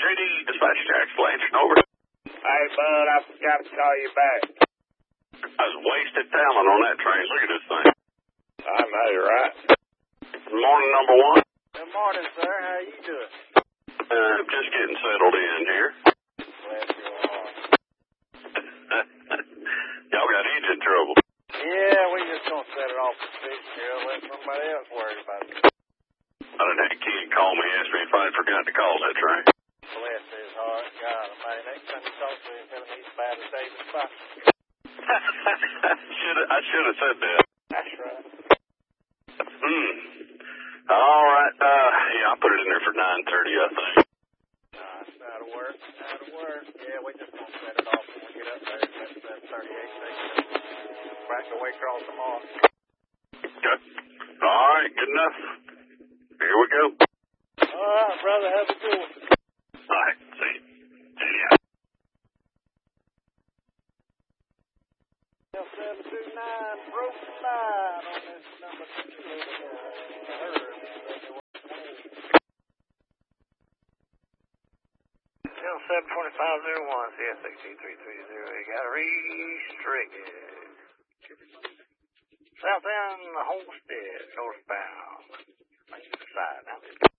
JD, dispatch tax, Blanchard, over. Hey, bud, I forgot to call you back. I was wasted talent on that train. Look at this thing. I know you're right. Morning, number one. Good morning, sir. How you doing? Just getting settled in here. Glad you are. Y'all got engine trouble. Yeah, we just gonna set it off the fix here. Let somebody else worry about it. I done had a kid call me, ask me if I forgot to call that train. Bless his heart. God, man. Next time you talk to him, tell him he's as bad as David Fox. I should have said that. That's right. All right. Yeah, I put it in there for 9:30, I think. Nah, that'll work. That'll work. Yeah, we just gonna set it off when we get up there. That's 38 seconds. Back away across tomorrow. Okay. All right, good enough. Here we go. All right, brother. Have a good one. All right, see you. Yeah. 729 broke the line on this number 72501 CS16330. You got restricted. South End Homestead, northbound. Side now.